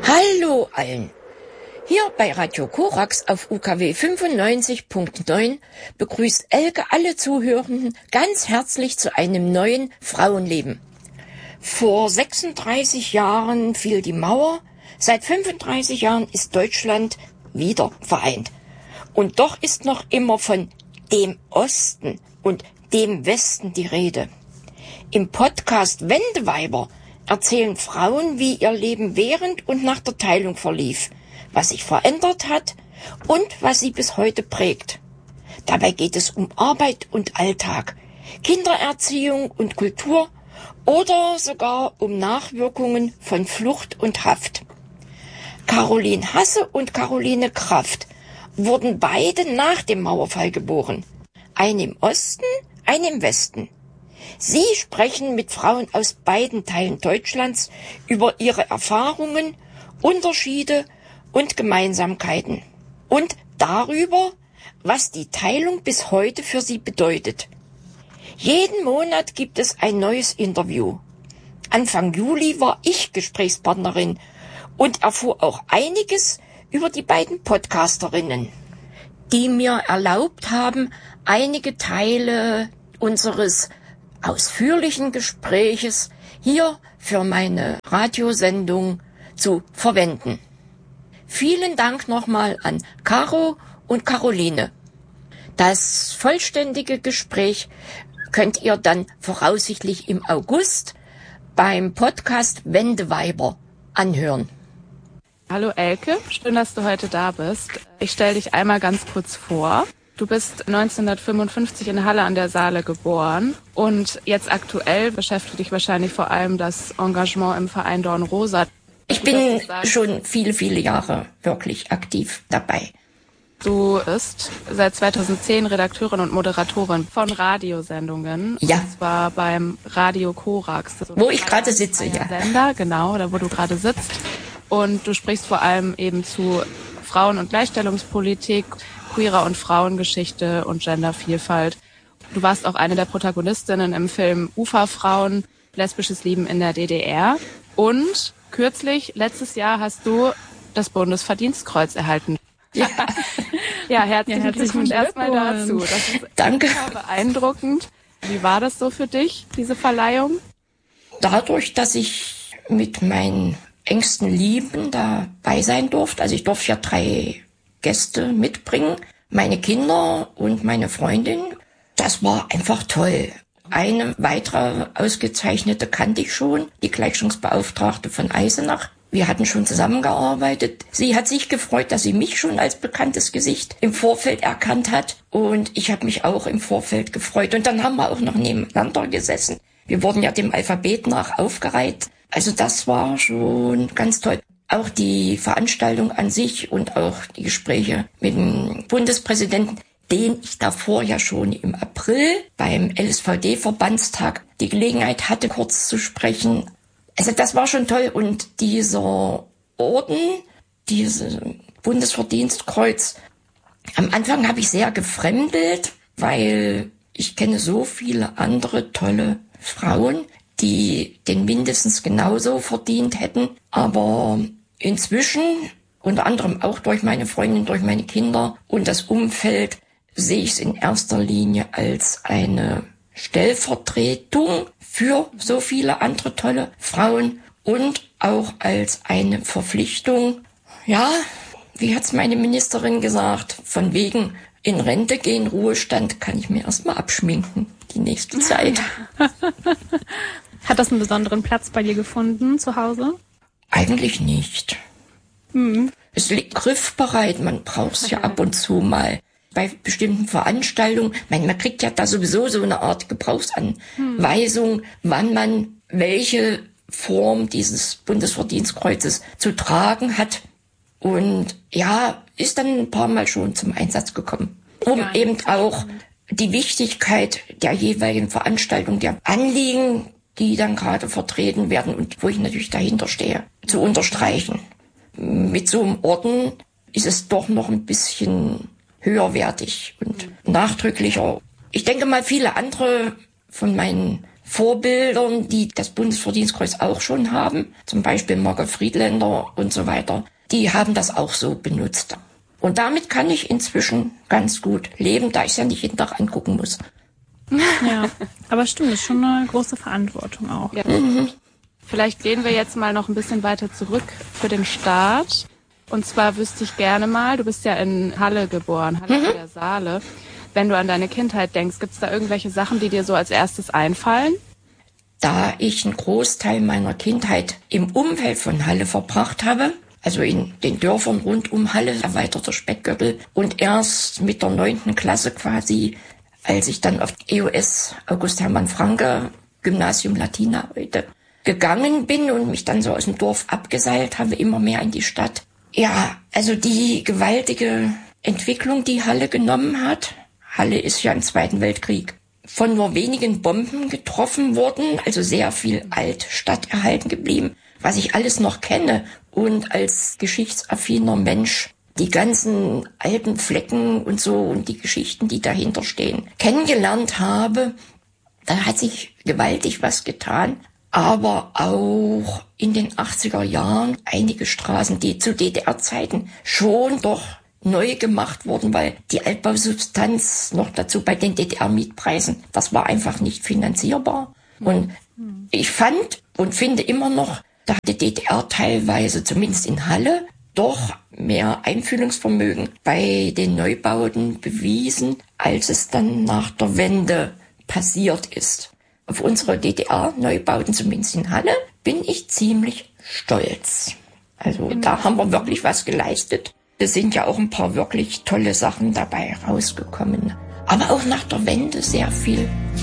Hallo allen! Hier bei Radio Korax auf UKW 95.9 begrüßt Elke alle Zuhörenden ganz herzlich zu einem neuen Frauenleben. Vor 36 Jahren fiel die Mauer, seit 35 Jahren ist Deutschland wieder vereint. Und doch ist noch immer von dem Osten und dem Westen die Rede. Im Podcast Wendeweiber erzählen Frauen, wie ihr Leben während und nach der Teilung verlief, was sich verändert hat und was sie bis heute prägt. Dabei geht es um Arbeit und Alltag, Kindererziehung und Kultur oder sogar um Nachwirkungen von Flucht und Haft. Caroline Hasse und Caroline Kraft wurden beide nach dem Mauerfall geboren. Eine im Osten, eine im Westen. Sie sprechen mit Frauen aus beiden Teilen Deutschlands über ihre Erfahrungen, Unterschiede und Gemeinsamkeiten und darüber, was die Teilung bis heute für sie bedeutet. Jeden Monat gibt es ein neues Interview. Anfang Juli war ich Gesprächspartnerin und erfuhr auch einiges über die beiden Podcasterinnen, die mir erlaubt haben, einige Teile unseres ausführlichen Gespräches hier für meine Radiosendung zu verwenden. Vielen Dank nochmal an Caro und Caroline. Das vollständige Gespräch könnt ihr dann voraussichtlich im August beim Podcast Wendeweiber anhören. Hallo Elke, schön, dass du heute da bist. Ich stelle dich einmal ganz kurz vor. Du bist 1955 in Halle an der Saale geboren und jetzt aktuell beschäftigt dich wahrscheinlich vor allem das Engagement im Verein Dornrosa. Ich bin schon viele Jahre wirklich aktiv dabei. Du bist seit 2010 Redakteurin und Moderatorin von Radiosendungen. Ja. Und zwar beim Radio Korax. Wo ich gerade sitze, ja. Sender, genau, da wo du gerade sitzt. Und du sprichst vor allem eben zu Frauen- und Gleichstellungspolitik, queerer und Frauengeschichte und Gendervielfalt. Du warst auch eine der Protagonistinnen im Film Uferfrauen, lesbisches Leben in der DDR. Und kürzlich, letztes Jahr, hast du das Bundesverdienstkreuz erhalten. Ja, ja, herzlichen Glückwunsch erstmal dazu. Das ist Danke. Super beeindruckend. Wie war das so für dich, diese Verleihung? Dadurch, dass ich mit meinen engsten Lieben dabei sein durfte, also ich durfte ja 3 Gäste mitbringen, meine Kinder und meine Freundin. Das war einfach toll. Eine weitere Ausgezeichnete kannte ich schon, die Gleichstellungsbeauftragte von Eisenach. Wir hatten schon zusammengearbeitet. Sie hat sich gefreut, dass sie mich schon als bekanntes Gesicht im Vorfeld erkannt hat. Und ich habe mich auch im Vorfeld gefreut. Und dann haben wir auch noch nebeneinander gesessen. Wir wurden ja dem Alphabet nach aufgereiht. Also das war schon ganz toll. Auch die Veranstaltung an sich und auch die Gespräche mit dem Bundespräsidenten, den ich davor ja schon im April beim LSVD-Verbandstag die Gelegenheit hatte, kurz zu sprechen. Also das war schon toll. Und dieser Orden, dieses Bundesverdienstkreuz, am Anfang habe ich sehr gefremdelt, weil ich kenne so viele andere tolle Frauen, die den mindestens genauso verdient hätten. Aber inzwischen, unter anderem auch durch meine Freundin, durch meine Kinder und das Umfeld, sehe ich es in erster Linie als eine Stellvertretung für so viele andere tolle Frauen und auch als eine Verpflichtung. Ja, wie hat's meine Ministerin gesagt, von wegen in Rente gehen, Ruhestand, kann ich mir erstmal abschminken, die nächste Zeit. Hat das einen besonderen Platz bei dir gefunden zu Hause? Eigentlich nicht. Es liegt griffbereit, man braucht es ja ab und zu mal. Bei bestimmten Veranstaltungen, man kriegt ja da sowieso so eine Art Gebrauchsanweisung, wann man welche Form dieses Bundesverdienstkreuzes zu tragen hat. Und ja, ist dann ein paar Mal schon zum Einsatz gekommen. Um eben auch die Wichtigkeit der jeweiligen Veranstaltung, der Anliegen, die dann gerade vertreten werden und wo ich natürlich dahinter stehe, zu unterstreichen. Mit so einem Orden ist es doch noch ein bisschen höherwertig und nachdrücklicher. Ich denke mal, viele andere von meinen Vorbildern, die das Bundesverdienstkreuz auch schon haben, zum Beispiel Margot Friedländer und so weiter, die haben das auch so benutzt. Und damit kann ich inzwischen ganz gut leben, da ich es ja nicht jeden Tag angucken muss. Ja, aber stimmt, ist schon eine große Verantwortung auch. Ja. Vielleicht gehen wir jetzt mal noch ein bisschen weiter zurück für den Start. Und zwar wüsste ich gerne mal, du bist ja in Halle geboren, Halle an der Saale. Wenn du an deine Kindheit denkst, gibt es da irgendwelche Sachen, die dir so als erstes einfallen? Da ich einen Großteil meiner Kindheit im Umfeld von Halle verbracht habe, also in den Dörfern rund um Halle, erweiterter Speckgürtel, und erst mit der 9. Klasse quasi, als ich dann auf EOS August Hermann Franke, Gymnasium Latina heute, gegangen bin und mich dann so aus dem Dorf abgeseilt habe, immer mehr in die Stadt. Ja, also die gewaltige Entwicklung, die Halle genommen hat. Halle ist ja im Zweiten Weltkrieg von nur wenigen Bomben getroffen worden, also sehr viel Altstadt erhalten geblieben, was ich alles noch kenne. Und als geschichtsaffiner Mensch die ganzen alten Flecken und so und die Geschichten, die dahinter stehen, kennengelernt habe, da hat sich gewaltig was getan. Aber auch in den 80er Jahren einige Straßen, die zu DDR-Zeiten schon doch neu gemacht wurden, weil die Altbausubstanz noch dazu bei den DDR-Mietpreisen, das war einfach nicht finanzierbar. Und ich fand und finde immer noch, da hat die DDR teilweise, zumindest in Halle, doch mehr Einfühlungsvermögen bei den Neubauten bewiesen, als es dann nach der Wende passiert ist. Auf unsere DDR-Neubauten, zumindest in Halle, bin ich ziemlich stolz. Also da haben wir wirklich was geleistet. Es sind ja auch ein paar wirklich tolle Sachen dabei rausgekommen. Aber auch nach der Wende sehr viel